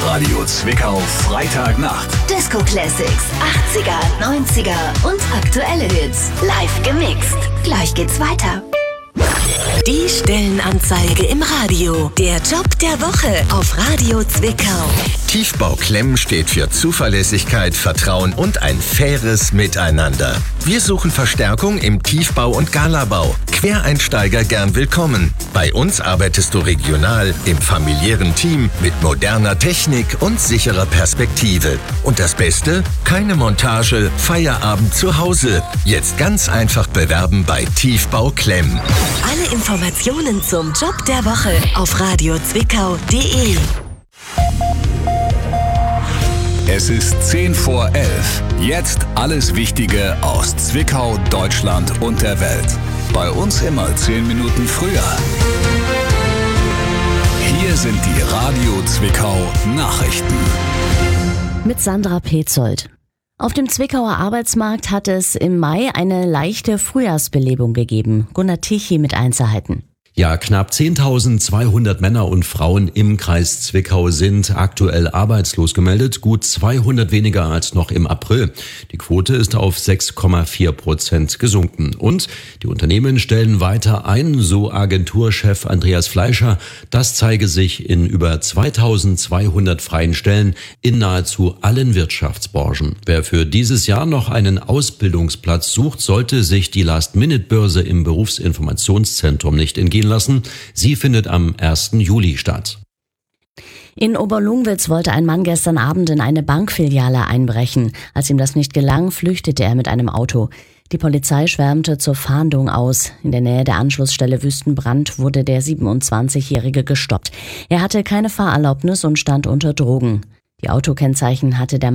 Radio Zwickau Freitagnacht. Disco Classics, 80er, 90er und aktuelle Hits. Live gemixt. Gleich geht's weiter. Die Stellenanzeige im Radio. Der Job der Woche auf Radio Zwickau. Tiefbau Klemm steht für Zuverlässigkeit, Vertrauen und ein faires Miteinander. Wir suchen Verstärkung im Tiefbau und Galabau. Quereinsteiger gern willkommen. Bei uns arbeitest du regional, im familiären Team, mit moderner Technik und sicherer Perspektive. Und das Beste? Keine Montage, Feierabend zu Hause. Jetzt ganz einfach bewerben bei Tiefbau Klemm. Alle Informationen zum Job der Woche auf radiozwickau.de. Es ist 10 vor 11. Jetzt alles Wichtige aus Zwickau, Deutschland und der Welt. Bei uns immer 10 Minuten früher. Hier sind die Radio Zwickau Nachrichten. Mit Sandra Petzold. Auf dem Zwickauer Arbeitsmarkt hat es im Mai eine leichte Frühjahrsbelebung gegeben. Gunnar Tichy mit Einzelheiten. Ja, knapp 10.200 Männer und Frauen im Kreis Zwickau sind aktuell arbeitslos gemeldet, gut 200 weniger als noch im April. Die Quote ist auf 6,4% gesunken. Und die Unternehmen stellen weiter ein, so Agenturchef Andreas Fleischer. Das zeige sich in über 2.200 freien Stellen in nahezu allen Wirtschaftsbranchen. Wer für dieses Jahr noch einen Ausbildungsplatz sucht, sollte sich die Last-Minute-Börse im Berufsinformationszentrum nicht entgehen lassen. Sie findet am 1. Juli statt. In Oberlungwitz wollte ein Mann gestern Abend in eine Bankfiliale einbrechen. Als ihm das nicht gelang, flüchtete er mit einem Auto. Die Polizei schwärmte zur Fahndung aus. In der Nähe der Anschlussstelle Wüstenbrand wurde der 27-Jährige gestoppt. Er hatte keine Fahrerlaubnis und stand unter Drogen. Die Autokennzeichen hatte der